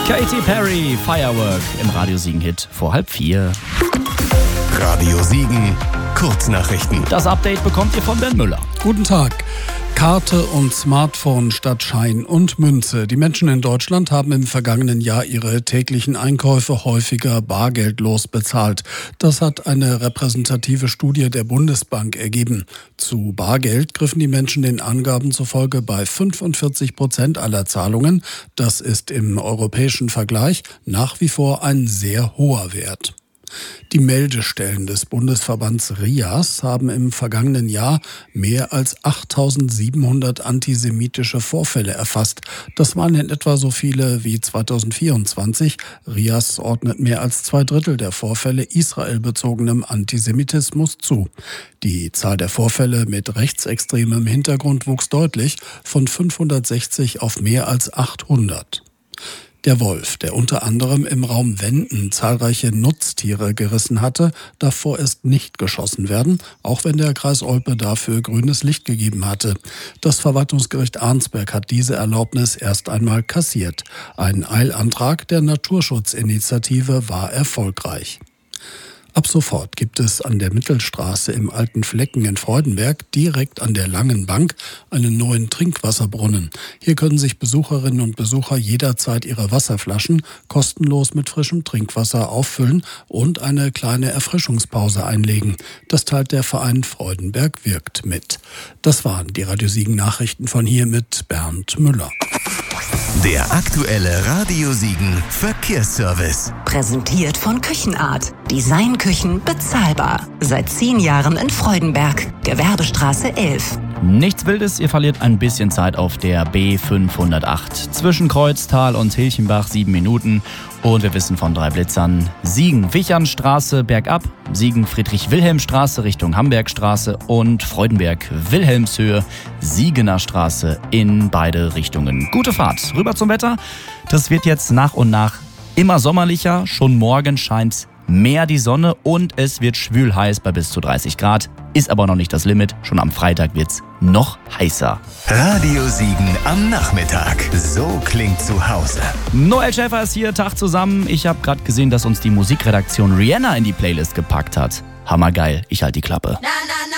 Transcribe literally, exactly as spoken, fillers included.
Katy Perry, Firework im Radio Siegen-Hit vor halb vier. Radio Siegen, Kurznachrichten. Das Update bekommt ihr von Bernd Müller. Guten Tag. Karte und Smartphone statt Schein und Münze. Die Menschen in Deutschland haben im vergangenen Jahr ihre täglichen Einkäufe häufiger bargeldlos bezahlt. Das hat eine repräsentative Studie der Bundesbank ergeben. Zu Bargeld griffen die Menschen den Angaben zufolge bei fünfundvierzig Prozent aller Zahlungen. Das ist im europäischen Vergleich nach wie vor ein sehr hoher Wert. Die Meldestellen des Bundesverbands RIAS haben im vergangenen Jahr mehr als achttausendsiebenhundert antisemitische Vorfälle erfasst. Das waren in etwa so viele wie zweitausendvierundzwanzig. RIAS ordnet mehr als zwei Drittel der Vorfälle israelbezogenem Antisemitismus zu. Die Zahl der Vorfälle mit rechtsextremem Hintergrund wuchs deutlich von fünfhundertsechzig auf mehr als achthundert. Der Wolf, der unter anderem im Raum Wenden zahlreiche Nutztiere gerissen hatte, darf vorerst nicht geschossen werden, auch wenn der Kreis Olpe dafür grünes Licht gegeben hatte. Das Verwaltungsgericht Arnsberg hat diese Erlaubnis erst einmal kassiert. Ein Eilantrag der Naturschutzinitiative war erfolgreich. Ab sofort gibt es an der Mittelstraße im Alten Flecken in Freudenberg direkt an der Langen Bank einen neuen Trinkwasserbrunnen. Hier können sich Besucherinnen und Besucher jederzeit ihre Wasserflaschen kostenlos mit frischem Trinkwasser auffüllen und eine kleine Erfrischungspause einlegen. Das teilt der Verein Freudenberg wirkt mit. Das waren die Radio Siegen Nachrichten von hier mit Bernd Müller. Der aktuelle Radio Siegen Verkehrsservice. Präsentiert von Küchenart. Designküchen bezahlbar. Seit zehn Jahren in Freudenberg. Gewerbestraße elf. Nichts Wildes, ihr verliert ein bisschen Zeit auf der B fünfhundertacht. Zwischen Kreuztal und Hilchenbach sieben Minuten. Und wir wissen von drei Blitzern: Siegen-Wichernstraße bergab, Siegen-Friedrich-Wilhelm-Straße Richtung Hambergstraße und Freudenberg-Wilhelmshöhe, Siegener Straße in beide Richtungen. Gute Fahrt. Rüber zum Wetter. Das wird jetzt nach und nach immer sommerlicher. Schon morgen scheint mehr die Sonne und es wird schwül heiß bei bis zu dreißig Grad. Ist aber noch nicht das Limit. Schon am Freitag wird's noch heißer. Radio Siegen am Nachmittag. So klingt zu Hause. Noel Schäfer ist hier, Tag zusammen. Ich habe gerade gesehen, dass uns die Musikredaktion Rihanna in die Playlist gepackt hat. Hammergeil, ich halte die Klappe. Na, na, na.